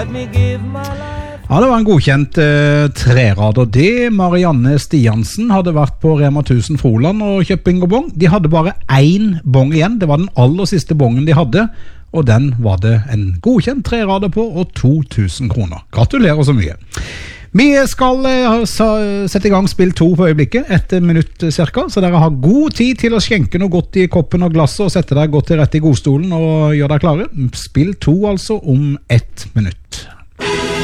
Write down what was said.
Ja, det var en godkjent trerad, og det Marianne Stiansen hadde vært på Rema 1000 Froland og kjøpt bingobong. De hadde bare 1 bong igjen, det var den aller siste bongen de hadde, og den var det en godkjent trerader på, og 2000 kroner. Gratulerer så mye. Vi skal sette i gang spill 2 på øyeblikket, 1 minutt cirka, så dere har god tid til å skjenke noe godt i koppen og glasset, og sette dere godt til rette i godstolen og gjøre dere klare. Spill 2 altså om 1 minutt.